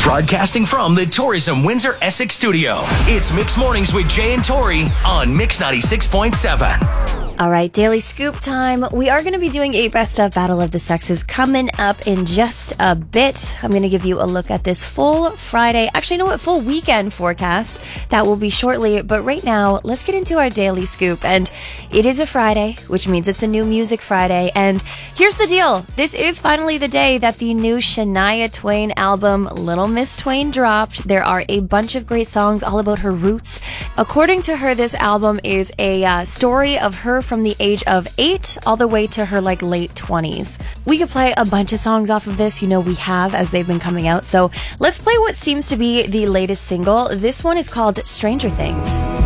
Broadcasting from the Tourism Windsor Essex studio, it's Mix Mornings with Jay and Tori on Mix 96.7. All right, Daily Scoop time. We are going to be doing a Best of Battle of the Sexes coming up in just a bit. I'm going to give you a look at this full Friday, actually, you know what, full weekend forecast. That will be shortly, but right now, let's get into our Daily Scoop. And it is a Friday, which means it's a new Music Friday. And here's the deal. This is finally the day that the new Shania Twain album, Little Miss Twain, dropped. There are a bunch of great songs all about her roots. According to her, this album is a story of her from the age of 8 all the way to her late 20s. We could play a bunch of songs off of this, we have, as they've been coming out. So let's play what seems to be the latest single. This one is called Stranger Things.